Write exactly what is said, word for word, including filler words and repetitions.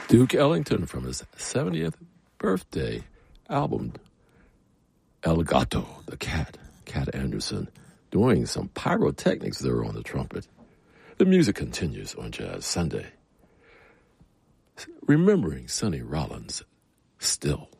Duke Ellington from his seventieth birthday album, El Gato, the cat, Cat Anderson, doing some pyrotechnics there on the trumpet. The music continues on Jazz Sunday. Remembering Sonny Rollins, Still.